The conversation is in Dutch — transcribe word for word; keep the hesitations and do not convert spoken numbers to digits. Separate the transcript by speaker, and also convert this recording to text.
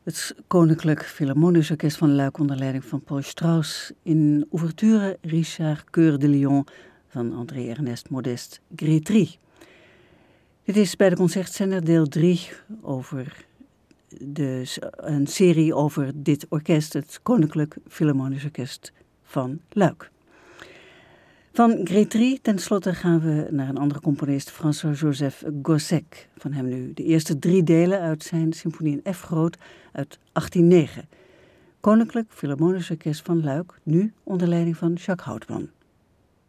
Speaker 1: Het Koninklijk Philharmonisch Orkest van Luik onder leiding van Paul Strauss in ouverture Richard Coeur de Lion van André-Ernest Modeste Grétry. Dit is bij de Concertzender deel drie over de, een serie over dit orkest, het Koninklijk Philharmonisch Orkest van Luik. Van Grétry tenslotte gaan we naar een andere componist, François-Joseph Gossec. Van hem nu de eerste drie delen uit zijn symfonie in F groot uit achttien negen. Koninklijk Philharmonisch Orkest van Luik, nu onder leiding van Jacques Houtman.